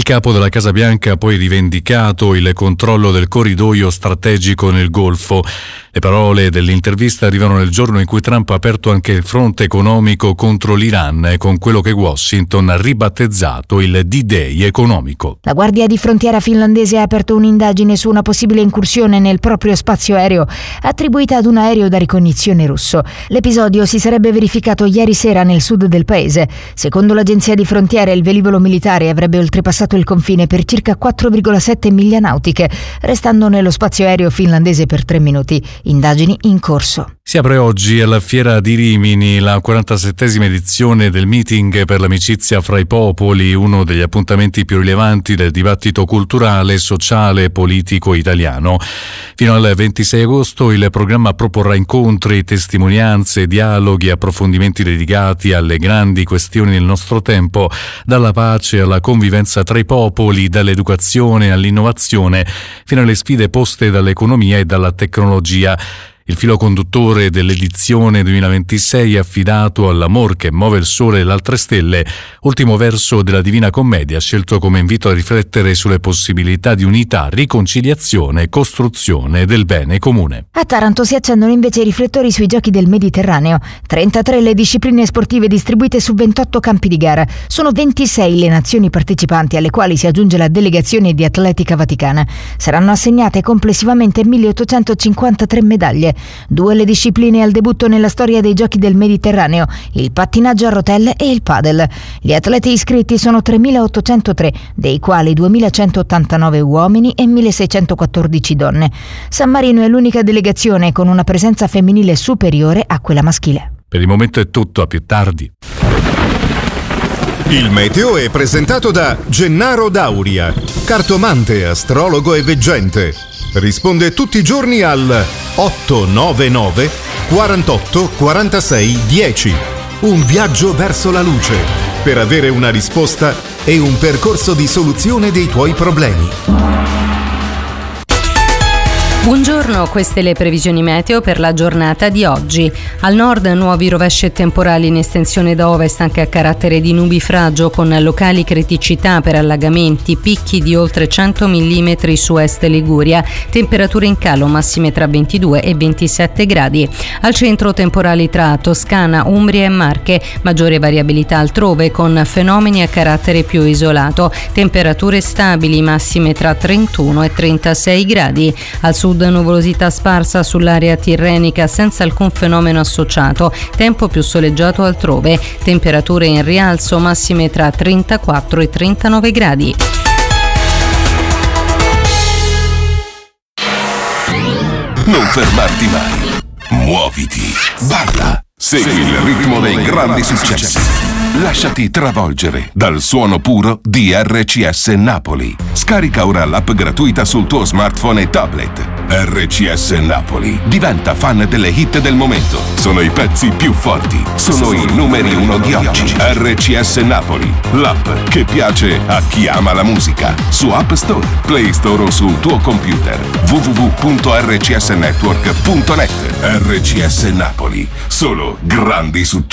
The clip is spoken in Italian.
capo della Casa Bianca ha poi rivendicato il controllo del corridoio strategico nel Golfo. Le parole dell'intervista arrivano nel giorno in cui Trump ha aperto anche il fronte economico contro l'Iran, con quello che Washington ha ribattezzato il D-Day economico. La Guardia di Frontiera finlandese ha aperto un'indagine su una possibile incursione nel proprio spazio aereo attribuita ad un aereo da ricognizione russo. L'episodio si sarebbe verificato ieri sera nel sud del paese. Secondo l'agenzia di frontiera, il velivolo militare avrebbe oltrepassato il confine per circa 4,7 miglia nautiche, restando nello spazio aereo finlandese per 3 minuti. Indagini in corso. Si apre oggi alla Fiera di Rimini la 47esima edizione del Meeting per l'amicizia fra i popoli, uno degli appuntamenti più rilevanti del dibattito culturale, sociale e politico italiano. Fino al 26 agosto il programma proporrà incontri, testimonianze, dialoghi, approfondimenti dedicati alle grandi questioni del nostro tempo, dalla pace alla convivenza tra i popoli, dall'educazione all'innovazione, fino alle sfide poste dall'economia e dalla tecnologia. Il filo conduttore dell'edizione 2026 è affidato all'amor che muove il sole e le altre stelle, ultimo verso della Divina Commedia, scelto come invito a riflettere sulle possibilità di unità, riconciliazione e costruzione del bene comune. A Taranto si accendono invece i riflettori sui Giochi del Mediterraneo. 33 le discipline sportive distribuite su 28 campi di gara. Sono 26 le nazioni partecipanti, alle quali si aggiunge la delegazione di Atletica Vaticana. Saranno assegnate complessivamente 1853 medaglie. 2 le discipline al debutto nella storia dei Giochi del Mediterraneo, il pattinaggio a rotelle e il padel. Gli atleti iscritti sono 3.803, dei quali 2.189 uomini e 1.614 donne. San Marino è l'unica delegazione con una presenza femminile superiore a quella maschile. Per il momento è tutto, a più tardi. Il meteo è presentato da Gennaro Dauria, cartomante, astrologo e veggente. Risponde tutti i giorni al 899 48 46 10. Un viaggio verso la luce per avere una risposta e un percorso di soluzione dei tuoi problemi. Buongiorno, queste le previsioni meteo per la giornata di oggi. Al nord nuovi rovesci temporali in estensione da ovest anche a carattere di nubifragio, con locali criticità per allagamenti, picchi di oltre 100 mm su est Liguria, temperature in calo massime tra 22 e 27 gradi. Al centro temporali tra Toscana, Umbria e Marche, maggiore variabilità altrove con fenomeni a carattere più isolato, temperature stabili massime tra 31 e 36 gradi. Al sud nuvolosità sparsa sull'area tirrenica senza alcun fenomeno associato, tempo più soleggiato altrove, temperature in rialzo massime tra 34 e 39 gradi. Non fermarti mai, muoviti, balla, segui il ritmo dei grandi successi. Lasciati travolgere dal suono puro di RCS Napoli. Scarica ora l'app gratuita sul tuo smartphone e tablet. RCS Napoli. Diventa fan delle hit del momento. Sono i pezzi più forti. Sono i numeri 1 di oggi. RCS Napoli. L'app che piace a chi ama la musica. Su App Store, Play Store o sul tuo computer. www.rcsnetwork.net. RCS Napoli. Solo grandi successi.